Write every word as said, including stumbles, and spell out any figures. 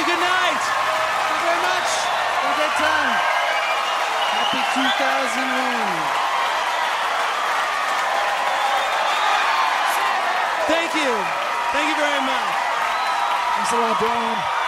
good night. Thank you very much. Have a great time. Happy two thousand one. Thank you. Thank you very much. Thanks a lot, Brian.